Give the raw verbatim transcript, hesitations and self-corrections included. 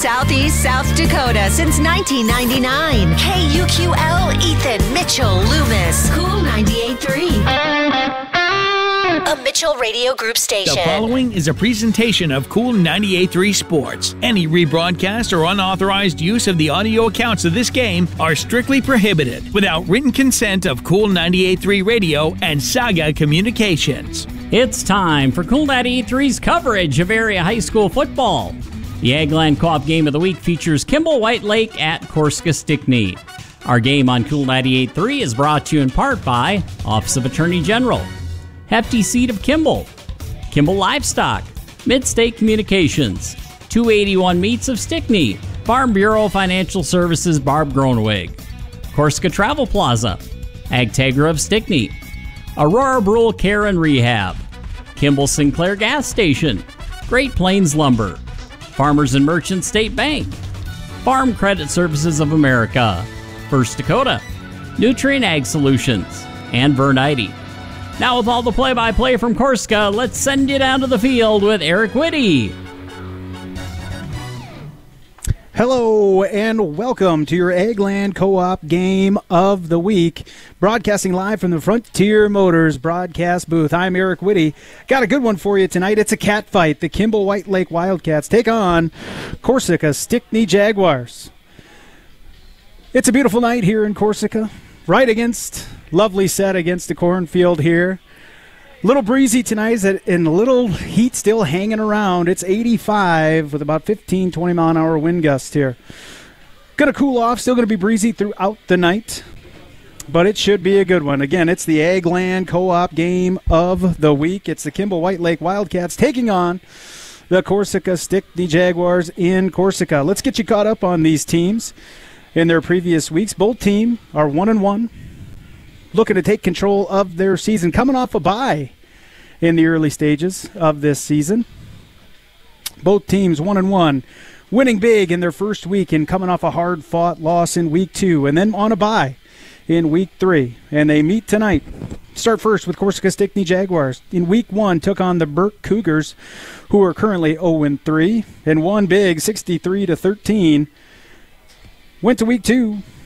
Southeast South Dakota since nineteen ninety-nine. K U Q L, Ethan, Mitchell, Loomis. Cool ninety-eight point three. A Mitchell Radio Group station. The following is a presentation of Cool ninety-eight point three Sports. Any rebroadcast or unauthorized use of the audio accounts of this game are strictly prohibited without written consent of Cool ninety-eight point three Radio and Saga Communications. It's time for Cool ninety-eight point three's coverage of area high school football. The Agland Co-op Game of the Week features Kimball White Lake at Corsica Stickney. Our game on Cool ninety-eight point three is brought to you in part by Office of Attorney General, Hefty Seed of Kimball, Kimball Livestock, Midstate Communications, two eighty-one Meats of Stickney, Farm Bureau Financial Services Barb Gronewig, Corsica Travel Plaza, Agtegra of Stickney, Aurora Brule Care and Rehab, Kimball Sinclair Gas Station, Great Plains Lumber, Farmers and Merchants State Bank, Farm Credit Services of America, First Dakota, Nutrient Ag Solutions, and Vernite. Now with all the play-by-play from Corsica, let's send you down to the field with Eric Whitty. Hello and welcome to your Agland Co-op Game of the Week. Broadcasting live from the Frontier Motors broadcast booth. I'm Eric Whitty. Got a good one for you tonight. It's a cat fight. The Kimball White Lake Wildcats take on Corsica Stickney Jaguars. It's a beautiful night here in Corsica. Right against, lovely set against the cornfield here. Little breezy tonight, and a little heat still hanging around. It's eighty-five with about fifteen, twenty mile an hour wind gusts here. Going to cool off, still going to be breezy throughout the night, but it should be a good one. Again, it's the Agland Co-op Game of the Week. It's the Kimball White Lake Wildcats taking on the Corsica Stickney Jaguars in Corsica. Let's get you caught up on these teams in their previous weeks. Both teams are one and one. Looking to take control of their season, coming off a bye in the early stages of this season. Both teams one and one, winning big in their first week and coming off a hard-fought loss in week two, and then on a bye in week three. And they meet tonight. Start first with Corsica Stickney Jaguars. In week one, took on the Burke Cougars, who are currently oh and three, and won big, sixty-three to thirteen. Went to week two